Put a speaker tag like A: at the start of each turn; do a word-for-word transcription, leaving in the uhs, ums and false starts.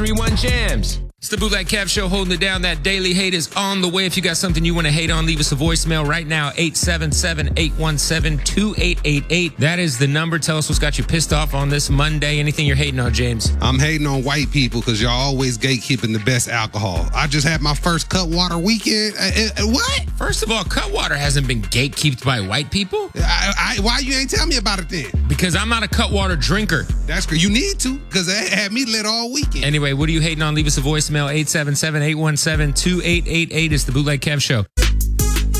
A: three one jams.
B: It's the Bootleg Kev Show, holding it down. That daily hate is on the way. If you got something you want to hate on, leave us a voicemail right now, eight seven seven, eight one seven, two eight eight eight. That is the number. Tell us what's got you pissed off on this Monday. Anything you're hating on, James?
C: I'm hating on white people because y'all always gatekeeping the best alcohol. I just had my first Cutwater weekend. Uh, uh, what?
B: First of all, Cutwater hasn't been gatekeeped by white people.
C: I, I, why you ain't tell me about it then?
B: Because I'm not a Cutwater drinker.
C: That's good. You need to, because it had me lit all weekend.
B: Anyway, what are you hating on? Leave us a voicemail, eight seven seven, eight one seven, two eight eight eight. It's the Bootleg Kev Show.